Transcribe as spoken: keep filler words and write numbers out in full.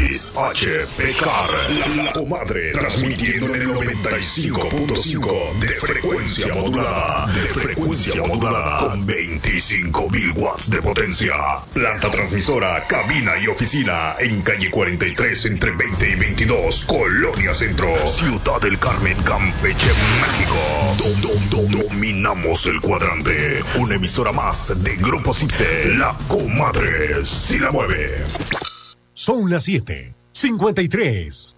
Luis H. Pecar, la, la comadre, transmitiendo en el noventa y cinco punto cinco de frecuencia modulada, de frecuencia modulada, con veinticinco mil watts de potencia. Planta transmisora, cabina y oficina en calle cuarenta y tres entre veinte y veintidós, Colonia Centro, Ciudad del Carmen, Campeche, México. Dom, dom, dom, dominamos el cuadrante. Una emisora más de Grupo Cipse, la comadre si la mueve. Son las siete, cincuenta y tres.